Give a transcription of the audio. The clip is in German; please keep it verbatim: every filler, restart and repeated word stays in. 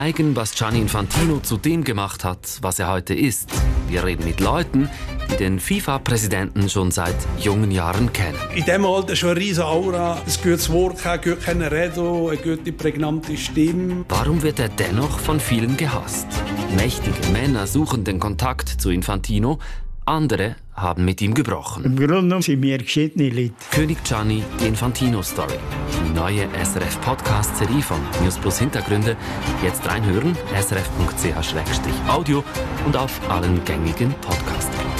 Zeigen, was Gianni Infantino zu dem gemacht hat, was er heute ist. Wir reden mit Leuten, die den FIFA-Präsidenten schon seit jungen Jahren kennen. In diesem Alter schon eine riesige Aura, ein gutes Wort, ein gutes Reden, eine gute, prägnante Stimme. Warum wird er dennoch von vielen gehasst? Mächtige Männer suchen den Kontakt zu Infantino, andere haben mit ihm gebrochen. Im Grunde genommen sind wir geschiedene Leute. König Gianni, die Infantino-Story. Die neue S R F-Podcast-Serie von News Plus Hintergründe. Jetzt reinhören, s r f punkt c h slash audio und auf allen gängigen Podcast-Apps.